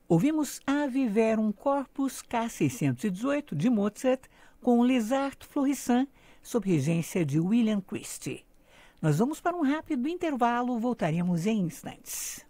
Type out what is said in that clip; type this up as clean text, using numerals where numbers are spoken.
Ouvimos Ave Verum Corpus K618 de Mozart com Les Arts Florissants, sob regência de William Christie. Nós vamos para um rápido intervalo, voltaremos em instantes.